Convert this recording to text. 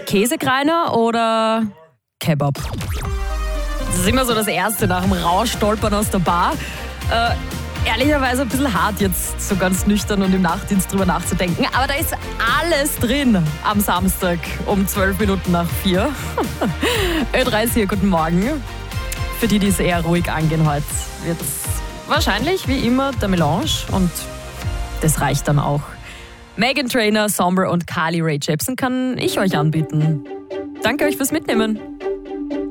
Käsekreiner oder Kebab? Das ist immer so das Erste nach dem Rausstolpern aus der Bar. Ehrlicherweise ein bisschen hart, jetzt so ganz nüchtern und im Nachtdienst drüber nachzudenken. Aber da ist alles drin am Samstag um 4:12. Ö3 hier, guten Morgen. Für die es eher ruhig angehen heute, wird es wahrscheinlich wie immer der Melange und das reicht dann auch. Meghan Trainor, Somber und Carly Rae Jepsen kann ich euch anbieten. Danke euch fürs Mitnehmen.